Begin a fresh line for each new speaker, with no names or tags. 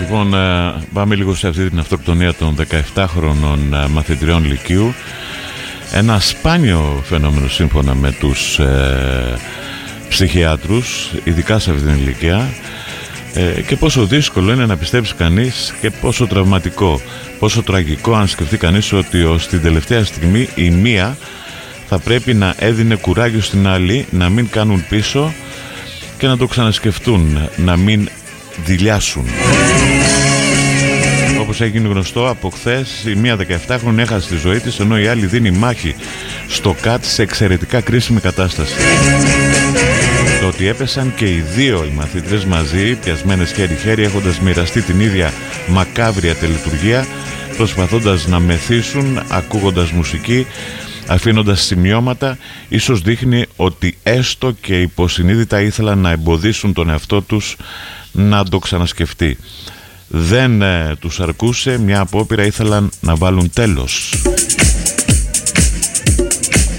Λοιπόν, πάμε λίγο σε αυτή την αυτοκτονία των 17χρονων μαθητριών Λυκείου. Ένα σπάνιο φαινόμενο σύμφωνα με τους ψυχιάτρους, ειδικά σε αυτή την ηλικία, και πόσο δύσκολο είναι να πιστέψει κανείς και πόσο τραυματικό, πόσο τραγικό αν σκεφτεί κανείς ότι ως την τελευταία στιγμή η μία θα πρέπει να έδινε κουράγιο στην άλλη να μην κάνουν πίσω και να το ξανασκεφτούν, να μην δειλιάσουν. Όπως έγινε γνωστό από χθες, η μία 17χρονη έχασε τη ζωή της, ενώ η άλλη δίνει μάχη στο ΚΑΤ σε εξαιρετικά κρίσιμη κατάσταση. Το ότι έπεσαν και οι δύο οι μαθήτρες μαζί, πιασμένες χέρι-χέρι, έχοντας μοιραστεί την ίδια μακάβρια τελετουργία, προσπαθώντας να μεθύσουν, ακούγοντας μουσική, αφήνοντας σημειώματα, ίσως δείχνει ότι έστω και υποσυνείδητα ήθελαν να εμποδίσουν τον εαυτό τους να το ξανασκεφτεί. Δεν τους αρκούσε, μια απόπειρα ήθελαν να βάλουν τέλος.